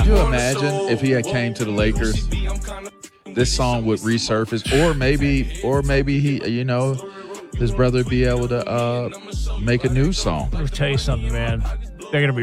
Could you imagine if he had came to the Lakers? This song would resurface, or maybe he, his brother would be able to make a new song. Let me tell you something, man. They're going to be